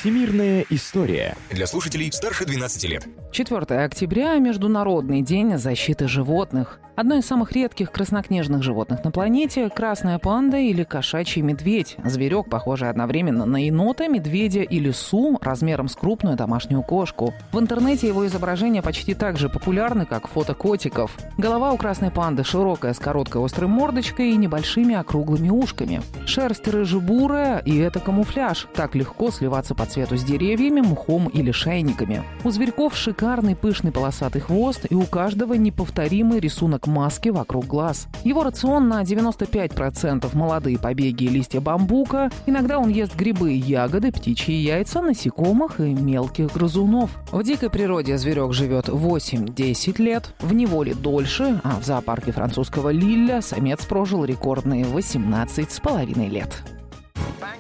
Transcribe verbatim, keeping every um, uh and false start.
Всемирная история. Для слушателей старше двенадцати лет. четвёртого октября – Международный день защиты животных. Одно из самых редких краснокнижных животных на планете – красная панда или кошачий медведь. Зверек, похожий одновременно на енота, медведя и лису, размером с крупную домашнюю кошку. В интернете его изображения почти так же популярны, как фото котиков. Голова у красной панды широкая, с короткой острой мордочкой и небольшими округлыми ушками. Шерсть рыжебурая, и это камуфляж. Так легко сливаться по цвету с деревьями, мхом или шайниками. У зверьков шикарный пышный полосатый хвост, и у каждого неповторимый рисунок маски вокруг глаз. Его рацион на девяносто пять процентов молодые побеги и листья бамбука. Иногда он ест грибы и ягоды, птичьи яйца, насекомых и мелких грызунов. В дикой природе зверек живет восемь-десять лет, в неволе дольше, а в зоопарке французского Лилля самец прожил рекордные восемнадцать с половиной лет.